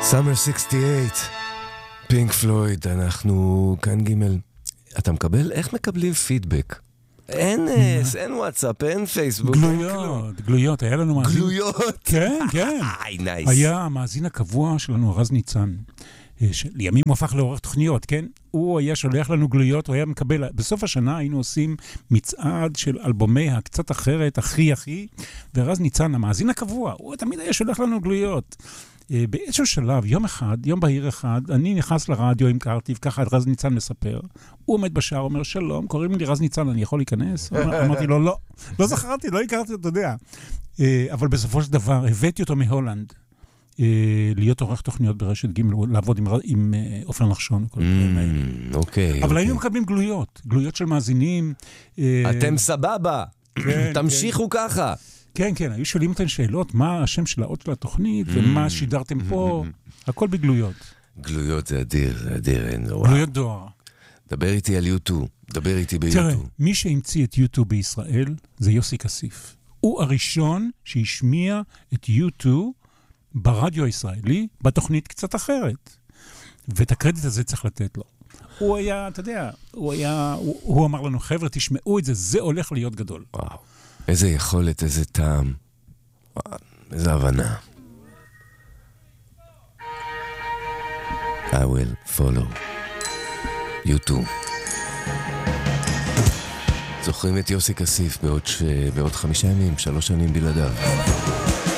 Summer 68, פינק פלויד, אנחנו כאן ג' אתה מקבל? איך מקבלים פידבק? אין וואטסאפ, אין פייסבוק. גלויות, היה לנו מאזין. גלויות? כן. נייס. היה המאזין הקבוע שלנו, רז ניצן. לימים הוא הפך לעורך תוכניות, כן? הוא היה שולח לנו גלויות, הוא היה מקבל, בסוף השנה היינו עושים מצעד של אלבומי הקצת אחרת, הכי, ורז ניצן, המאזין הקבוע, הוא תמיד היה שולח לנו גלויות. באיזשהו שלב, יום בהיר אחד, אני נכנס לרדיו עם קרטיב, ככה רז ניצן מספר, הוא עומד בשער, אומר שלום, קוראים לי רז ניצן, אני יכול להיכנס? אמרתי לו, לא זכרתי, לא הכרתי, אתה יודע. אבל בסופו של דבר, הבאתי אותו מהולנד, להיות עורך תוכניות ברשת ג' לעבוד עם אופן נחשון. אוקיי. אבל היינו מקבלים גלויות של מאזינים. אתם סבבה, תמשיכו ככה. כן, היו שואלים אותן שאלות, מה השם של האות של התוכנית, ומה שידרתם פה, הכל בגלויות. גלויות זה אדיר, אין נורא. גלויות דואר. דבר איתי על יוטיוב, דבר איתי ביוטיוב. תראה, מי שהמציא את יוטיוב בישראל זה יוסי כסיף. הוא הראשון שהשמיע את יוטיוב ברדיו הישראלי, בתוכנית קצת אחרת. ואת הקרדיט הזה צריך לתת לו. הוא היה, אתה יודע, הוא אמר לנו, חבר'ה, תשמעו את זה, זה הולך להיות גדול. וואו, איזה יכולת, איזה טעם, איזה הבנה. I will follow YouTube. זוכרים את יוסי כסיף בעוד 5 ימים, 3 שנים בלעדיו.